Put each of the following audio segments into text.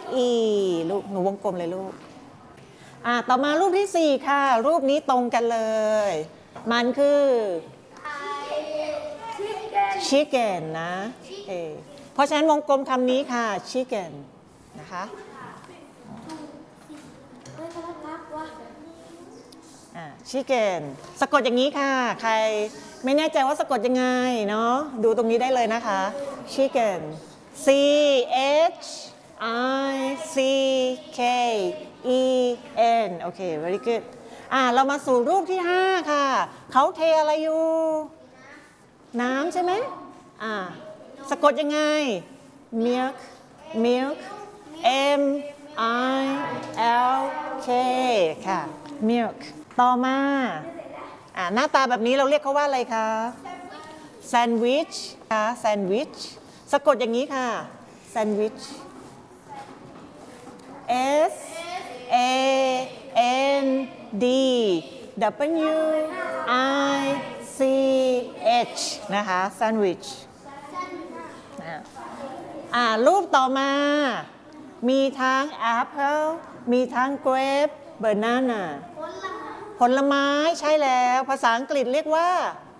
E ลูกหนูวงกลมเลยลูกต่อมารูปที่4ค่ะรูปนี้ตรงกันเลยมันคือ chicken นะเพราะฉะนั้นวงกลมคำนี้ค่ะ chicken นะคะchicken สะกดอย่างนี้ค่ะใครไม่แน่ใจว่าสะกดยังไงเนาะดูตรงนี้ได้เลยนะคะ chicken C H I C K E N โอเค very good เรามาสู่รูปที่5ค่ะเขาเทอะไรอยู่น้ำใช่ไหมสะกดยังไง milk milk M I L K ค่ะ milk ต่อมาหน้าตาแบบนี้เราเรียกเขาว่าอะไรคะแซนด์วิชค่ะแซนด์วิชสะกดอย่างนี้ค่ะแซนด์วิช S A N D W I C H นะคะแซนด์วิชรูปต่อมามีทั้ง Apple มีทั้ง Grape Banana ผลไม้ใช่แล้วภาษาอังกฤษเรียกว่า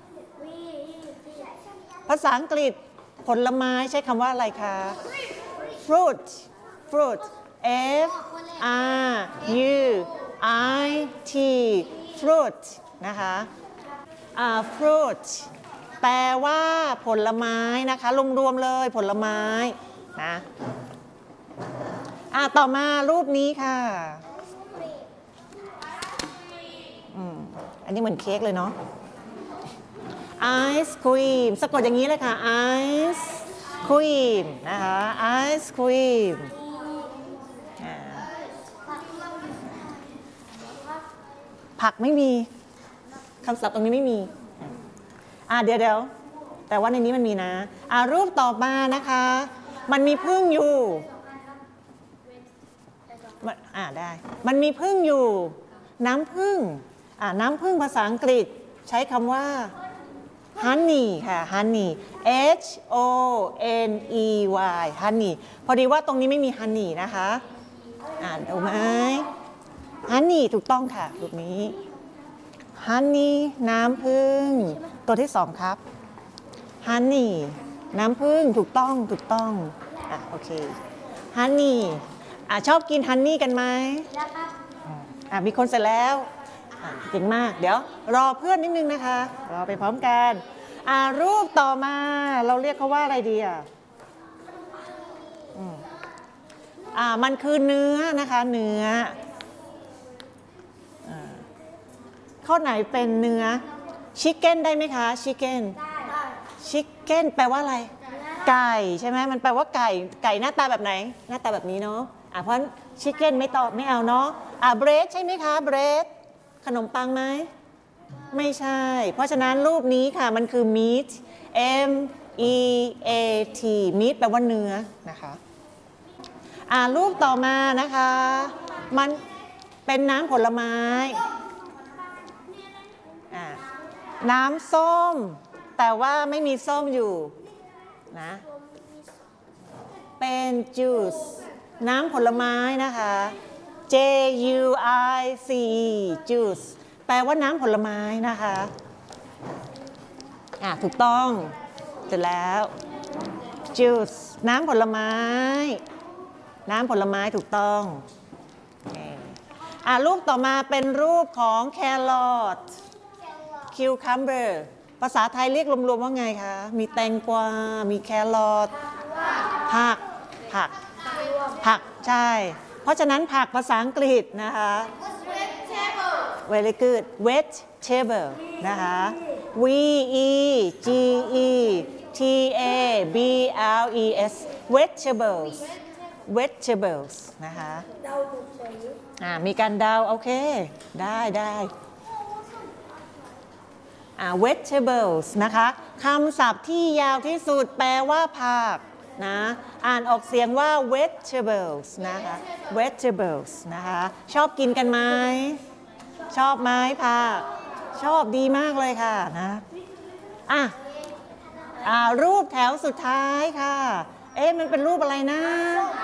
ภาษาอังกฤษผลไม้ใช้คำว่าอะไรคะ fruit fruit F R U I T fruit นะคะfruit แปลว่าผลไม้นะคะรวมๆเลยผลไม้นะต่อมารูปนี้ค่ะอันนี้เหมือนเค้กเลยเนาะไอศครีมสะกดอย่างนี้เลยค่ะไอศครีมนะคะไอศครีมผักไม่มีคำศัพท์ตรงนี้ไม่มีเดี๋ยวแต่ว่าในนี้มันมีนะรูปต่อมานะคะมันมีผึ้งอยู่ได้มันมีผึ้งอยู่น้ำผึ้งน้ำผึ้งภาษาอังกฤษใช้คำว่า honey ค่ะ honey H O N E Y honey พอดีว่าตรงนี้ไม่มี honey นะคะดูไหม honey ถูกต้องค่ะรูปนี้ honey น้ำผึ้งตัวที่2ครับ honey น้ำผึ้งถูกต้องโอเค honey ชอบกิน honey กันไหมมีคนเสร็จแล้วเก่งมากเดี๋ยวรอเพื่อนนิดนึงนะคะรอไปพร้อมกันรูปต่อมาเราเรียกเขาว่าอะไรดีมันคือเนื้อนะคะเนื้อข้อไหนเป็นเนื้อชิคเก้นได้ไหมคะชิคเก้นชิคเก้นแปลว่าอะไรไก่ใช่ไหมมันแปลว่าไก่หน้าตาแบบไหนหน้าตาแบบนี้เนาะเพราะชิคเก้นไม่ตอบไม่เอาเนาะเบรดใช่ไหมคะเบรดขนมปังไหมไม่ใช่เพราะฉะนั้นรูปนี้ค่ะมันคือ meat M E A T meat แปลว่าเนื้อนะคะรูปต่อมานะคะมันเป็นน้ำผลไม้น้ำส้มแต่ว่าไม่มีส้มอยู่นะเป็น juice น้ำผลไม้นะคะ J U I C E juice แปลว่าน้ำผลไม้นะคะถูกต้องเสร็จแล้ว juice น้ำผลไม้ถูกต้องรูปต่อมาเป็นรูปของ carrot cucumber ภาษาไทยเรียกรวมๆว่าไงคะมีแตงกวามีแครอทผักใช่เพราะฉะนั้นผักภาษาอังกฤษนะคะ very good vegetable นะคะ V E G E T A B L E S vegetables นะคะมีการเดาโอเคได้ vegetables นะคะคำศัพท์ที่ยาวที่สุดแปลว่าผักนะอ่านออกเสียงว่า vegetables นะคะ vegetables นะคะชอบกินกันไหมชอบไหมผักชอบดีมากเลยค่ะนะรูปแถวสุดท้ายค่ะมันเป็นรูปอะไรนะ